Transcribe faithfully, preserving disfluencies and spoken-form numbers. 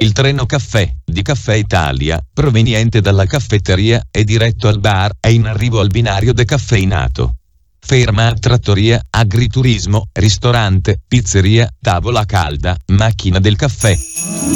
Il treno caffè di Caffè Italia, proveniente dalla caffetteria e diretto al bar, è in arrivo al binario decaffeinato. Ferma a trattoria, agriturismo, ristorante, pizzeria, tavola calda, macchina del caffè.